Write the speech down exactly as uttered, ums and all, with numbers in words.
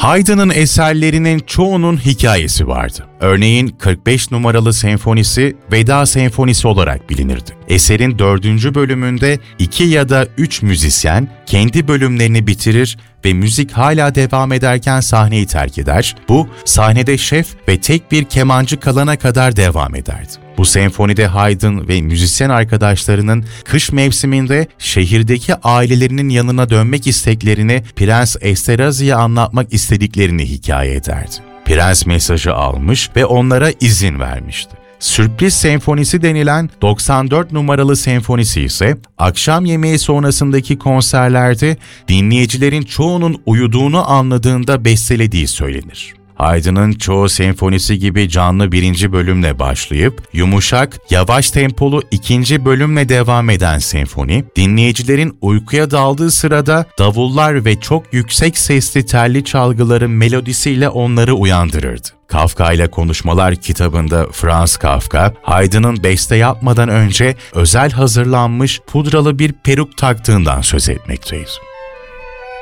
Haydn'ın eserlerinin çoğunun hikayesi vardı. Örneğin kırk beş numaralı senfonisi Veda Senfonisi olarak bilinirdi. Eserin dördüncü bölümünde iki ya da üç müzisyen kendi bölümlerini bitirir ve müzik hala devam ederken sahneyi terk eder. Bu, sahnede şef ve tek bir kemancı kalana kadar devam ederdi. Bu senfonide Haydn ve müzisyen arkadaşlarının kış mevsiminde şehirdeki ailelerinin yanına dönmek isteklerini Prens Esterhazy'ye anlatmak istediklerini hikaye ederdi. Prens mesajı almış ve onlara izin vermişti. Sürpriz senfonisi denilen doksan dört numaralı senfonisi ise akşam yemeği sonrasındaki konserlerde dinleyicilerin çoğunun uyuduğunu anladığında bestelediği söylenir. Haydn'ın çoğu senfonisi gibi canlı birinci bölümle başlayıp yumuşak, yavaş tempolu ikinci bölümle devam eden senfoni, dinleyicilerin uykuya daldığı sırada davullar ve çok yüksek sesli telli çalgıların melodisiyle onları uyandırırdı. Kafka ile Konuşmalar kitabında Franz Kafka, Haydn'ın beste yapmadan önce özel hazırlanmış pudralı bir peruk taktığından söz etmektedir.